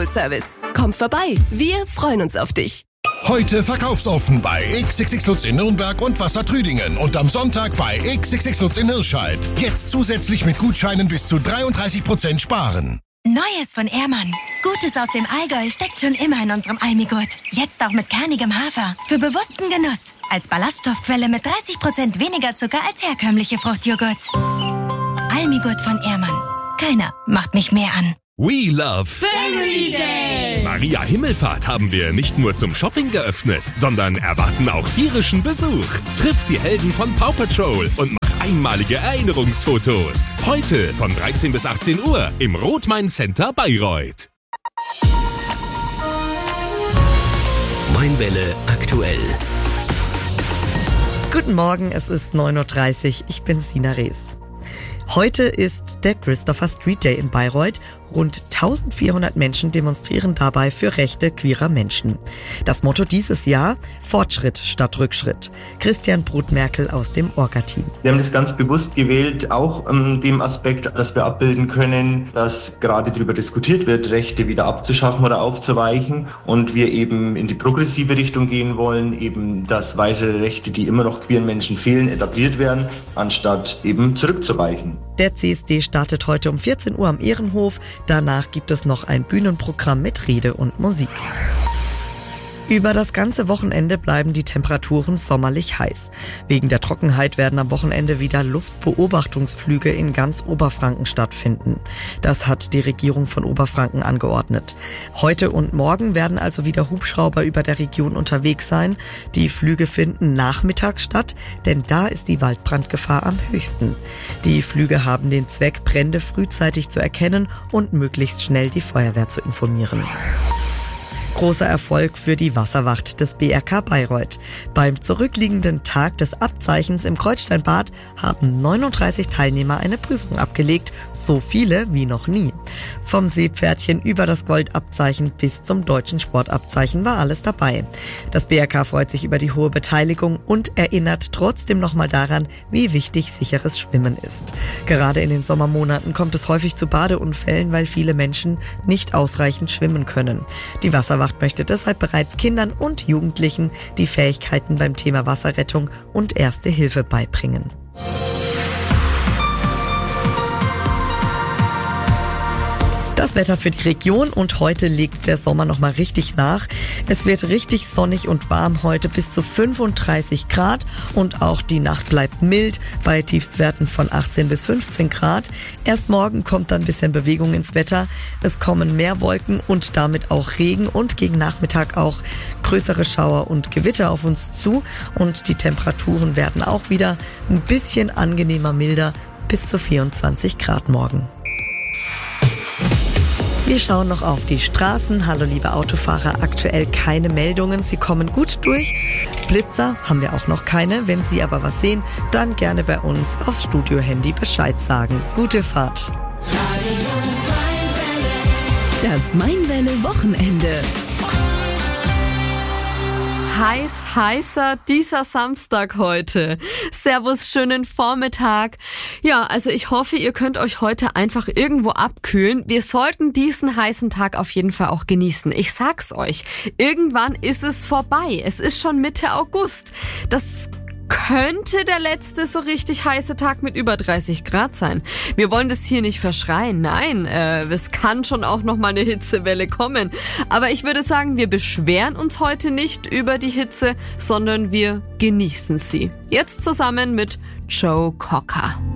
Abholservice. Komm vorbei, wir freuen uns auf dich. Heute verkaufsoffen bei XXX Lutz in Nürnberg und Wassertrüdingen und am Sonntag bei XXX Lutz in Hirscheid. Jetzt zusätzlich mit Gutscheinen bis zu 33% sparen. Neues von Ehrmann. Gutes aus dem Allgäu steckt schon immer in unserem Almigurt. Jetzt auch mit kernigem Hafer. Für bewussten Genuss. Als Ballaststoffquelle mit 30% weniger Zucker als herkömmliche Fruchtjoghurts. Almigurt von Ehrmann. Keiner macht mich mehr an. We love Family Day! Maria Himmelfahrt haben wir nicht nur zum Shopping geöffnet, sondern erwarten auch tierischen Besuch. Triff die Helden von Paw Patrol und mach einmalige Erinnerungsfotos. Heute von 13 bis 18 Uhr im Rothmain Center Bayreuth. Mainwelle aktuell. Guten Morgen, es ist 9.30 Uhr. Ich bin Sina Rees. Heute ist der Christopher Street Day in Bayreuth. Rund 1400 Menschen demonstrieren dabei für Rechte queerer Menschen. Das Motto dieses Jahr: Fortschritt statt Rückschritt. Christian Brutmerkel aus dem Orga-Team. Wir haben das ganz bewusst gewählt, auch dem Aspekt, dass wir abbilden können, dass gerade darüber diskutiert wird, Rechte wieder abzuschaffen oder aufzuweichen und wir eben in die progressive Richtung gehen wollen, eben dass weitere Rechte, die immer noch queeren Menschen fehlen, etabliert werden, anstatt eben zurückzuweichen. Der CSD startet heute um 14 Uhr am Ehrenhof. Danach gibt es noch ein Bühnenprogramm mit Rede und Musik. Über das ganze Wochenende bleiben die Temperaturen sommerlich heiß. Wegen der Trockenheit werden am Wochenende wieder Luftbeobachtungsflüge in ganz Oberfranken stattfinden. Das hat die Regierung von Oberfranken angeordnet. Heute und morgen werden also wieder Hubschrauber über der Region unterwegs sein. Die Flüge finden nachmittags statt, denn da ist die Waldbrandgefahr am höchsten. Die Flüge haben den Zweck, Brände frühzeitig zu erkennen und möglichst schnell die Feuerwehr zu informieren. Großer Erfolg für die Wasserwacht des BRK Bayreuth. Beim zurückliegenden Tag des Abzeichens im Kreuzsteinbad haben 39 Teilnehmer eine Prüfung abgelegt, so viele wie noch nie. Vom Seepferdchen über das Goldabzeichen bis zum deutschen Sportabzeichen war alles dabei. Das BRK freut sich über die hohe Beteiligung und erinnert trotzdem nochmal daran, wie wichtig sicheres Schwimmen ist. Gerade in den Sommermonaten kommt es häufig zu Badeunfällen, weil viele Menschen nicht ausreichend schwimmen können. Die Wasserwacht möchte deshalb bereits Kindern und Jugendlichen die Fähigkeiten beim Thema Wasserrettung und Erste Hilfe beibringen. Das Wetter für die Region und heute legt der Sommer nochmal richtig nach. Es wird richtig sonnig und warm heute, bis zu 35 Grad und auch die Nacht bleibt mild bei Tiefstwerten von 18 bis 15 Grad. Erst morgen kommt dann ein bisschen Bewegung ins Wetter. Es kommen mehr Wolken und damit auch Regen und gegen Nachmittag auch größere Schauer und Gewitter auf uns zu und die Temperaturen werden auch wieder ein bisschen angenehmer milder, bis zu 24 Grad morgen. Wir schauen noch auf die Straßen. Hallo liebe Autofahrer, aktuell keine Meldungen, Sie kommen gut durch. Blitzer haben wir auch noch keine. Wenn Sie aber was sehen, dann gerne bei uns aufs Studio-Handy Bescheid sagen. Gute Fahrt. Das Mainwelle-Wochenende. Heißer dieser Samstag heute. Servus, schönen Vormittag. Ja, also ich hoffe, ihr könnt euch heute einfach irgendwo abkühlen. Wir sollten diesen heißen Tag auf jeden Fall auch genießen. Ich sag's euch, irgendwann ist es vorbei. Es ist schon Mitte August. Das könnte der letzte so richtig heiße Tag mit über 30 Grad sein. Wir wollen das hier nicht verschreien, nein, es kann schon auch noch mal eine Hitzewelle kommen. Aber ich würde sagen, wir beschweren uns heute nicht über die Hitze, sondern wir genießen sie. Jetzt zusammen mit Joe Cocker.